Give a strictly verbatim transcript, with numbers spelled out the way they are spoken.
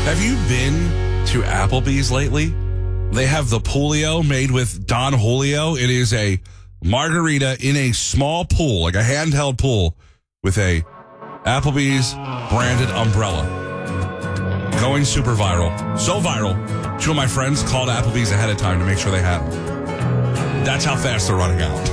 Have you been to Applebee's lately? They have the Poolio made with Don Julio. It is a margarita in a small pool, like a handheld pool, with a Applebee's branded umbrella. Going super viral. So viral, two of my friends called Applebee's ahead of time to make sure they had them. That's how fast they're running out.